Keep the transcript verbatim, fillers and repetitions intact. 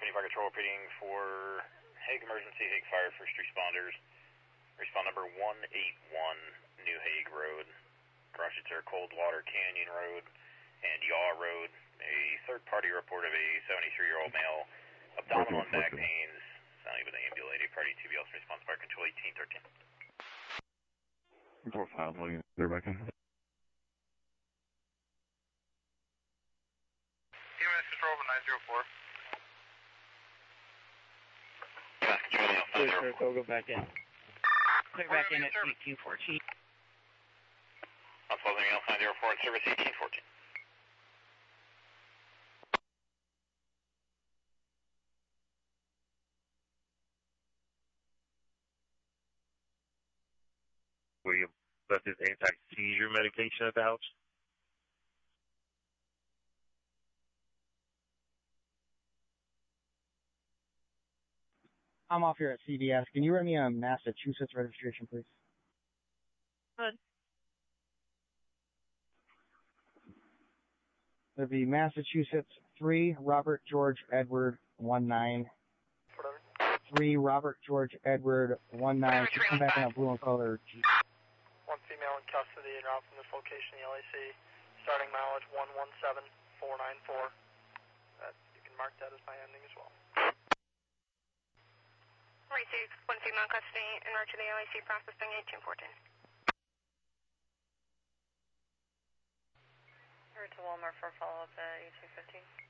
County Fire Control repeating for Hague Emergency, Hague Fire, first responders. Respond number one eight one, New Hague Road. Crashes are Coldwater Canyon Road and Yaw Road. A third party report of a seventy-three-year-old male, abdominal and back pains, sounding with an ambulated party. T B L response Fire Control eighteen thirteen. four five, looking they're back in. E M S Control over nine zero four. Control nine zero four. Go back in. Clear back in at eighteen fourteen. I'm following nine zero four at service eighteen fourteen. Where you left his anti-seizure medication at the house? I'm off here at C B S. Can you write me a Massachusetts registration, please? Good. There'd be Massachusetts three, Robert George Edward one nine. three, Robert George Edward one nine. Should come back in a blue and color Jeep. One female in custody and route from this location, the L A C. Starting mileage one one seven four nine four. That, you can mark that as my ending as well. Receive one female in custody en route to the L A C processing eighteen fourteen. Here to Walmart for follow-up at eighteen fifteen.